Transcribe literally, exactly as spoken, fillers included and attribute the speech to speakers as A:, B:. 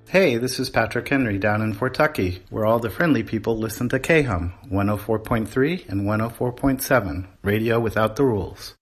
A: Hey, this is Patrick Henry down in Fort Tucky, where all the friendly people listen to K H U M, one oh four point three and one oh four point seven, radio without the rules.